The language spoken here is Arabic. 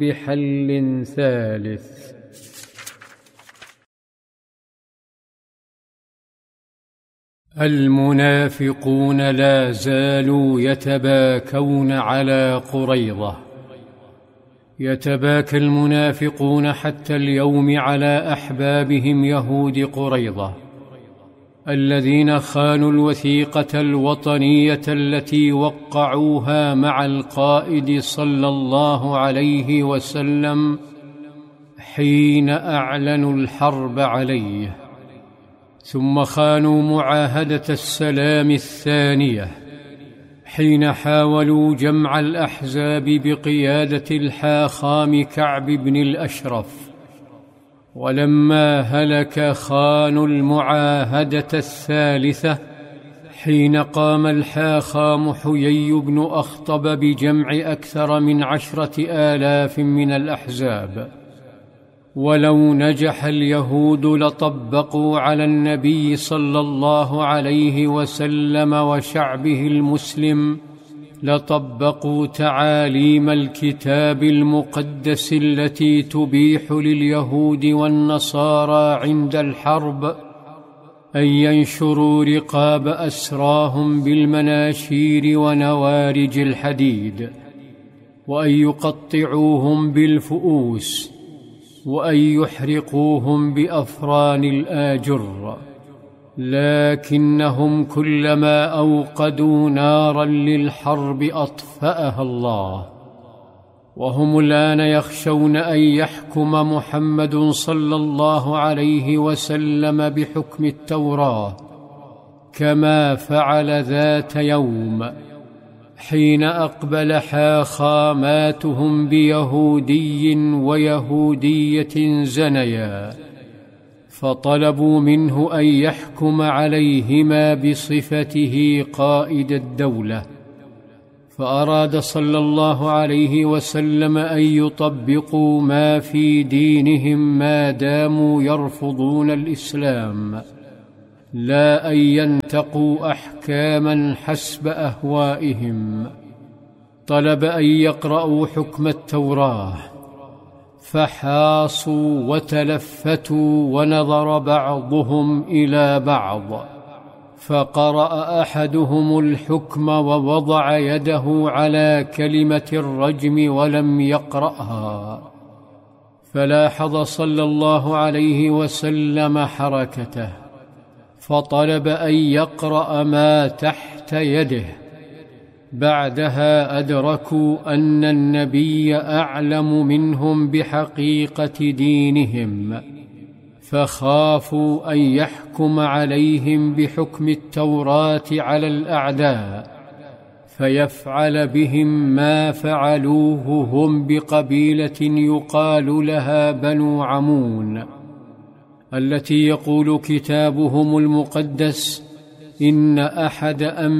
بحل ثالث. المنافقون لا زالوا يتباكون على قريظة. يتباكى المنافقون حتى اليوم على أحبابهم يهود قريظة الذين خانوا الوثيقة الوطنية التي وقعوها مع القائد صلى الله عليه وسلم حين أعلنوا الحرب عليه، ثم خانوا معاهدة السلام الثانية حين حاولوا جمع الأحزاب بقيادة الحاخام كعب بن الأشرف، ولما هلك خانوا المعاهدة الثالثة حين قام الحاخام حيي بن أخطب بجمع أكثر من 10,000 من الأحزاب. ولو نجح اليهود لطبقوا على النبي صلى الله عليه وسلم وشعبه المسلم، لطبقوا تعاليم الكتاب المقدس التي تبيح لليهود والنصارى عند الحرب أن ينشروا رقاب أسراهم بالمناشير ونوارج الحديد، وأن يقطعوهم بالفؤوس، وأن يحرقوهم بأفران الآجر. لكنهم كلما أوقدوا نارا للحرب أطفأها الله، وهم الآن يخشون أن يحكم محمد صلى الله عليه وسلم بحكم التوراة، كما فعل ذات يوم حين أقبل حاخاماتهم بيهودي ويهودية زنيا، فطلبوا منه أن يحكم عليهما بصفته قائد الدولة، فأراد صلى الله عليه وسلم أن يطبقوا ما في دينهم ما داموا يرفضون الإسلام، لا أن ينتقوا أحكاما حسب أهوائهم. طلب أن يقرأوا حكم التوراة، فحاصوا وتلفتوا ونظر بعضهم إلى بعض، فقرأ أحدهم الحكم ووضع يده على كلمة الرجم ولم يقرأها، فلاحظ صلى الله عليه وسلم حركته، فطلب أن يقرأ ما تحت يده. بعدها أدركوا أن النبي أعلم منهم بحقيقة دينهم، فخافوا أن يحكم عليهم بحكم التوراة على الأعداء، فيفعل بهم ما فعلوه هم بقبيلة يقال لها بنو عمون، التي يقول كتابهم المقدس: إن أحد